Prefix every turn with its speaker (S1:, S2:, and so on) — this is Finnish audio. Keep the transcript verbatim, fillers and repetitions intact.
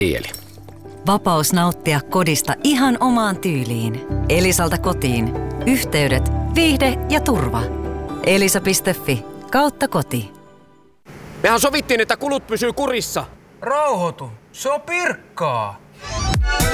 S1: Eli.
S2: Vapaus nauttia kodista ihan omaan tyyliin. Elisalta kotiin. Yhteydet, viihde ja turva. Elisa piste fi kautta koti.
S1: Mehän sovittiin, että kulut pysyy kurissa.
S3: Rauhoitu, se on Pirkkaa.